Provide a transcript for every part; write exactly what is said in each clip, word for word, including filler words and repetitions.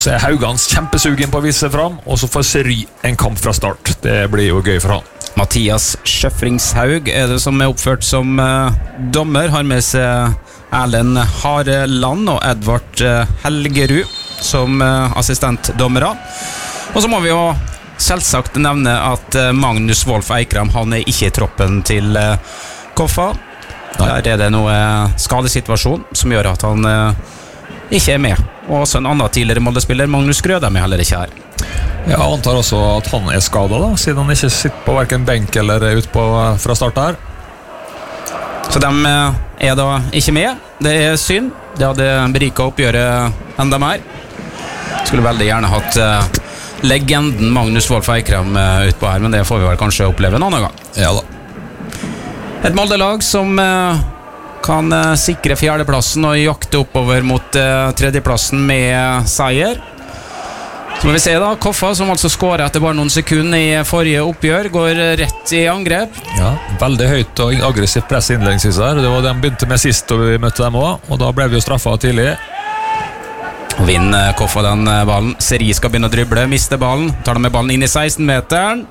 Så er Haugans kjempesugen på å vise fram, og så får Seri en kamp fra start. Det blir jo gøy for han. Mathias Schøfringshaug er det som er oppført som uh, dommer. Har med seg Erlend Hareland og Edvard uh, Helgerud som uh, assistentdommere. Og så må vi jo selvsagt nevne at uh, Magnus Wolff Eikram, han er ikke i troppen til uh, Koffa. Der er det noe uh, skadesituasjon som gjør at han uh, ikke er med. Og også en annen tidligere Molde-spiller, Magnus Grødem, er heller ikke her. Jeg antar også at han er skadet da, siden han ikke sitter på hverken benk eller er ute på fra start her. Så de er da ikke med. Det er synd. Det hadde beriket oppgjøret enda mer. Skulle veldig gjerne hatt uh, legenden Magnus Wolff Eikram uh, ut på her, men det får vi vel kanskje oppleve en annen gang. Ja da. Et Molde-lag som uh, kan uh, sikre fjerdeplassen og jakte oppover mot uh, tredjeplassen med uh, seier. Så må vi se da, Koffa som altså skåret etter bare noen sekunder i forrige oppgjør, går rett i angrep. Ja, veldig høyt og aggressivt press innledningsvis her. Det var det de begynte med sist og vi møtte dem også, og da ble vi jo straffet tidlig. Vinner Koffa den ballen. Seri skal begynne å drible, mister ballen, tar de med ballen inn i seksten-meteren.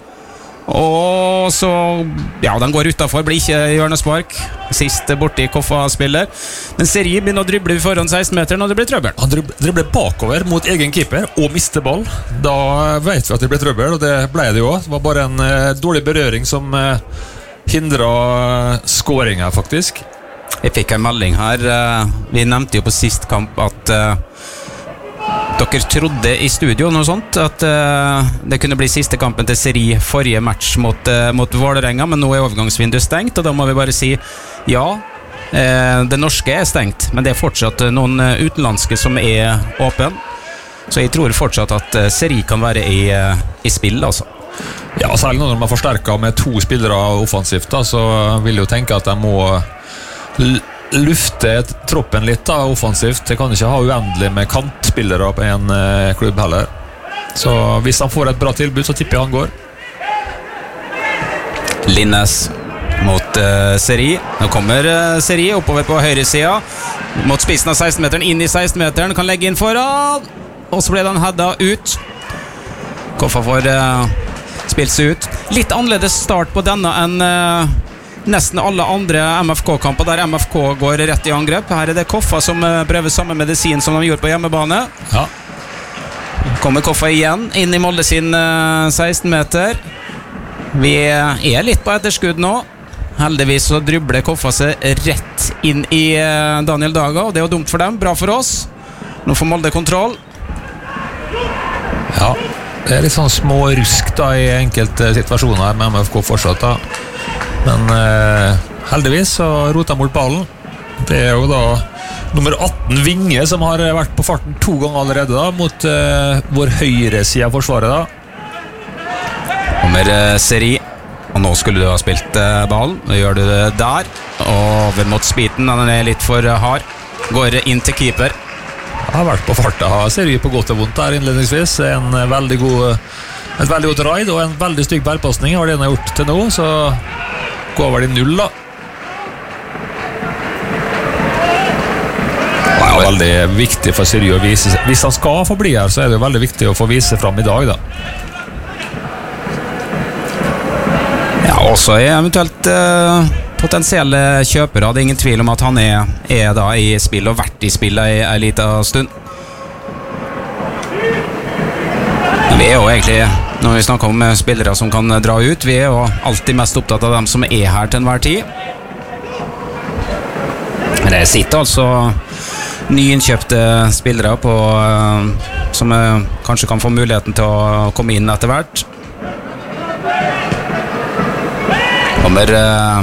Og så, ja, den går utenfor, blir ikke hjørnespark. Sist borti Koffa-spiller. Men Seri begynner å drible foran seksten-meteren, og det blir trøbbel. Han dribler bakover mot egen keeper og mister ball. Da vet vi at det ble trøbbel, og det ble det jo. Det var bare en uh, dårlig berøring som uh, hindret skåringen, faktisk. Jeg fikk en melding her. Uh, vi nevnte jo på sist kamp at uh, dere trodde i studio noe sånt at uh, det kunne bli siste kampen til Seri forrige match mot, uh, mot Vålerenga, men nå er overgangsvinduet stengt, og da må vi bare si ja, uh, det norske er stengt, men det er fortsatt noen uh, utenlandske som er åpen, så jeg tror fortsatt at uh, Seri kan være i, uh, i spill, altså. Ja, særlig når man har forsterket med to spillere offensivt da, så vil jeg jo tenke at de må l- lufte troppen litt da, offensivt. Det kan ikke ha uendelig med kantspillere på en eh, klubb heller. Så hvis han får et bra tilbud, så tipper jeg han går. Linnes mot uh, Seri. Nå kommer uh, Seri oppover på høyre siden mot spissen av seksten-meteren, inn i seksten-meteren, kan legge inn foran, og så ble den headet ut. Koffa får uh, spilt seg ut. Litt annerledes start på denne enn uh, nesten alle andre M F K-kamper der M F K går rett i angrep. Her er det Koffa som prøver samme medisin som de gjorde på hjemmebane. Ja. Kommer Koffa igjen inn i Molde sin seksten-meter. Vi er litt på etterskudd nå. Heldigvis så dribler Koffa seg rett inn i Daniel Daga, og det er jo dumt for dem, bra for oss. Nå får Molde kontroll. Ja, det er litt sånn små rusk da i enkelte situasjoner med M F K fortsatt da. Men eh, heldigvis så roter han bort ballen. Det er jo da nummer atten Vinge som har vært på farten to ganger allerede da, mot eh, vår høyre side av forsvaret da. Kommer eh, Seri, og nå skulle du ha spilt eh, ballen. Nå gjør du det der. Over mot Spiten, den er litt for hard. Går inn til keeper. Jeg har vært på farta, Seri på godt og vondt der innledningsvis. En veldig god, et veldig godt raid og en veldig stygg bærpassning var det han har gjort til nå, så går vel i null da. Det er veldig viktig for Seri å vise. Hvis han skal få bli her, så er det veldig viktig å få vise fram i dag da. Ja, også er eventuelt uh, potensielle kjøpere. Det er ingen tvil om at han er, er da i spill og vært i spill i en liten stund. Vi er jo egentlig, når vi snakker om spillere som kan dra ut, vi er jo alltid mest opptatt av dem som er her til enhver tid. Men det sitter altså nyinnkjøpte spillere på, som kanskje kan få muligheten til å komme inn etter hvert. Kommer uh,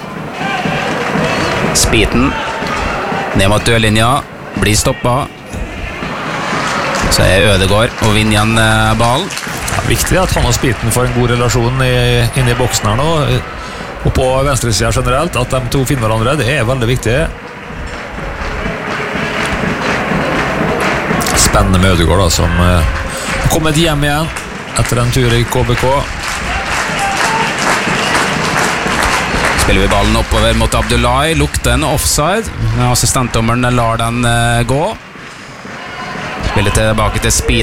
Spiten ned mot dørlinja, blir stoppet. Så er Ødegård og vinner igjen uh, ballen. Ja, viktig at han og Spiten får en god relasjon i, inne i boksen her nå, og på venstresiden generelt, at de to finner hverandre, det er veldig viktig. Spennende med Ødegård da, som uh, har kommet hjem igjen etter en tur i K B K. Spiller vi ballen oppover mot Abdullahi, lukter en offside. Assistentdommeren lar den uh, gå. Spiller tilbake til Speed